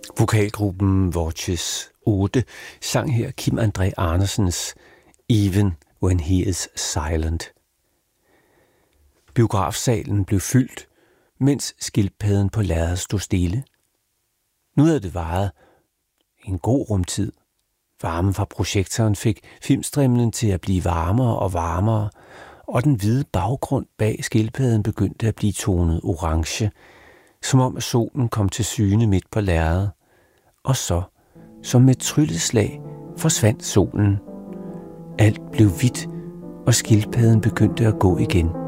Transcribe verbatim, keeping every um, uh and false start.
Vokalgruppen Watches otte sang her Kim André Andersens Even When He Is Silent. Biografsalen blev fyldt, mens skildpadden på lærredet stod stille. Nu havde det varet en god rumtid. Varmen fra projektoren fik filmstrimlen til at blive varmere og varmere, og den hvide baggrund bag skildpadden begyndte at blive tonet orange, som om at solen kom til syne midt på lærredet. Og så, som med et trylleslag, forsvandt solen. Alt blev hvidt, og skildpadden begyndte at gå igen.